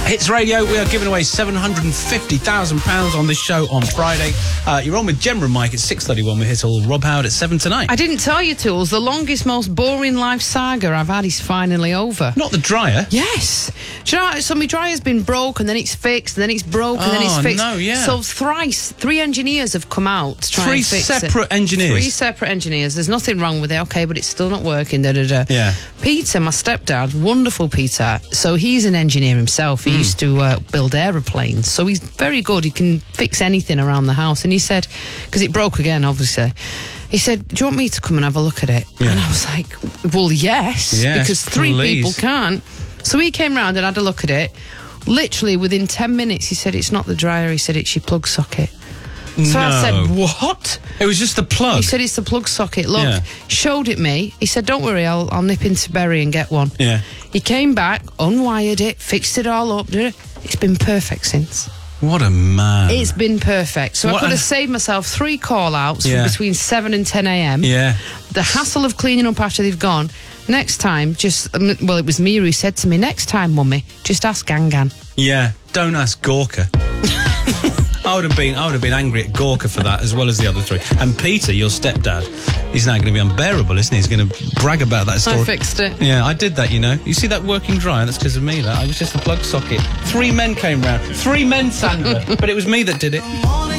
Hits Radio, we are giving away £750,000 on this show on Friday. You're on with Gemma and Mike at 6:31. We hit all Rob Howard at 7 tonight. I didn't tell you, Tools, the longest, most boring life saga I've had is finally over. Not the dryer? Yes. Do you know, so my dryer's been broke, and then it's fixed, and then it's broke, and then it's fixed. No, yeah. So three engineers have come out to try and fix it. Three separate engineers? Three separate engineers. There's nothing wrong with it, okay, but it's still not working, da-da-da. Yeah. Peter, my stepdad, wonderful Peter, so he's an engineer himself. He used to build aeroplanes, so he's very good. He can fix anything around the house. And he said, because it broke again, obviously, he said, do you want me to come and have a look at it? Yeah. And I was like, well, yes, because three people can't. So he came round and had a look at it. Literally within 10 minutes, he said, it's not the dryer. He said, it's your plug socket. So I said, what? It was just the plug? He said, it's the plug socket. Look, showed it me. He said, don't worry, I'll nip into Bury and get one. Yeah. He came back, unwired it, fixed it all up. It's been perfect since. What a man. It's been perfect. So I could have saved myself 3 call-outs from between 7 and 10 a.m. Yeah. The hassle of cleaning up after they've gone. Next time, well, it was Mia who said to me, next time, Mummy, just ask Gangan. Yeah, don't ask Gorka. I would have been angry at Gorka for that, as well as the other 3. And Peter, your stepdad, he's now going to be unbearable, isn't he? He's going to brag about that story. I fixed it. Yeah, I did that, you know. You see that working dryer? That's because of me, that. I was just a plug socket. 3 men came round. 3 men, Sandra. But it was me that did it.